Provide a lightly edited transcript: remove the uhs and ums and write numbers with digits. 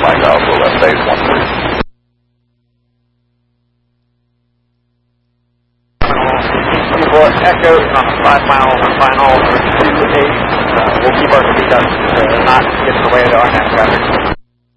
Mike Alpha, left base 13. Keyboard Echo on a 5 mile final for 2-8. We'll keep our speed up to not get in the way of the RNAV traffic.